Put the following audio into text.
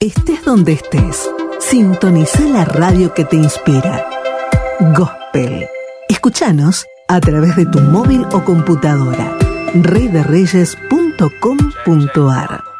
Estés donde estés, sintoniza la radio que te inspira. Gospel. Escúchanos a través de tu móvil o computadora. reydereyes.com.ar